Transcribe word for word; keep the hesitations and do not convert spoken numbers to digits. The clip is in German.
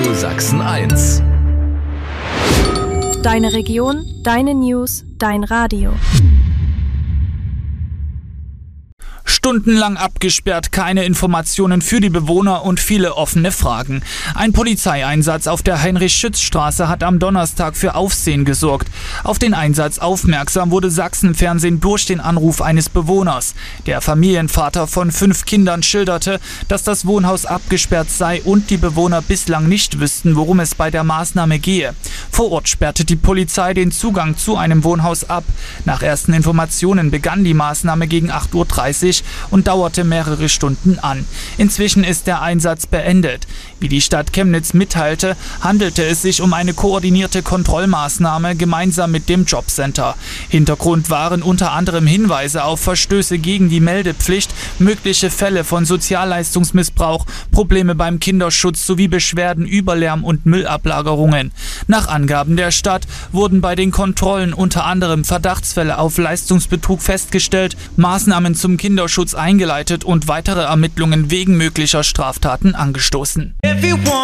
Radio Sachsen eins. Deine Region, deine News, dein Radio. Stundenlang abgesperrt, keine Informationen für die Bewohner und viele offene Fragen. Ein Polizeieinsatz auf der Heinrich-Schütz-Straße hat am Donnerstag für Aufsehen gesorgt. Auf den Einsatz aufmerksam wurde Sachsenfernsehen durch den Anruf eines Bewohners. Der Familienvater von fünf Kindern schilderte, dass das Wohnhaus abgesperrt sei und die Bewohner bislang nicht wüssten, worum es bei der Maßnahme gehe. Vor Ort sperrte die Polizei den Zugang zu einem Wohnhaus ab. Nach ersten Informationen begann die Maßnahme gegen acht Uhr dreißig und dauerte mehrere Stunden an. Inzwischen ist der Einsatz beendet. Wie die Stadt Chemnitz mitteilte, handelte es sich um eine koordinierte Kontrollmaßnahme gemeinsam mit dem Jobcenter. Hintergrund waren unter anderem Hinweise auf Verstöße gegen die Meldepflicht, mögliche Fälle von Sozialleistungsmissbrauch, Probleme beim Kinderschutz sowie Beschwerden über Lärm- und Müllablagerungen. Nach Angaben der Stadt wurden bei den Kontrollen unter anderem Verdachtsfälle auf Leistungsbetrug festgestellt, Maßnahmen zum Kinderschutz eingeleitet und weitere Ermittlungen wegen möglicher Straftaten angestoßen.